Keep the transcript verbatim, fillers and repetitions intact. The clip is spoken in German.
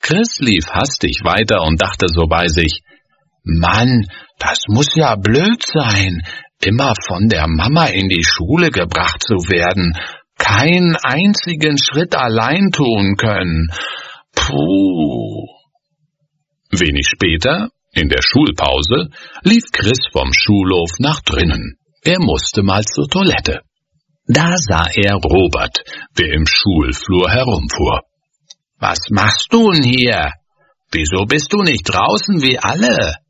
Chris lief hastig weiter und dachte so bei sich, »Mann, das muss ja blöd sein, immer von der Mama in die Schule gebracht zu werden, keinen einzigen Schritt allein tun können. Puh.« Wenig später, in der Schulpause, lief Chris vom Schulhof nach drinnen. Er musste mal zur Toilette. Da sah er Robert, der im Schulflur herumfuhr. »Was machst du denn hier? Wieso bist du nicht draußen wie alle?«